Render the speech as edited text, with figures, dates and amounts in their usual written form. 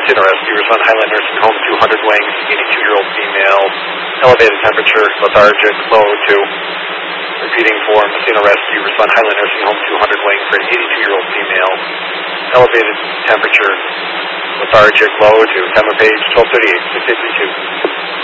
Messina Rescue, respond Highland Nursing Home, 200 wing, 82-year-old female, elevated temperature, lethargic, low to. Repeating for Messina Rescue, respond Highland Nursing Home, 200 wing for an 82-year-old female, elevated temperature, lethargic, low to. Time of page 12:38, 6832.